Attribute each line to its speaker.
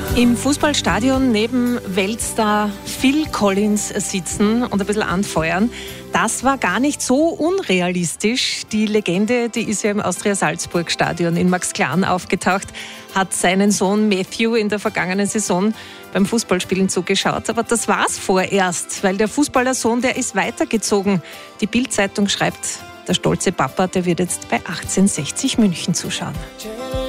Speaker 1: Im Fußballstadion neben Weltstar Phil Collins sitzen und ein bisschen anfeuern, das war gar nicht so unrealistisch. Die Legende, die ist ja im Austria-Salzburg-Stadion in Maxklan aufgetaucht, hat seinen Sohn Matthew in der vergangenen Saison beim Fußballspielen zugeschaut. Aber das war's vorerst, weil der Fußballersohn, der ist weitergezogen. Die Bild-Zeitung schreibt, der stolze Papa, der wird jetzt bei 1860 München zuschauen.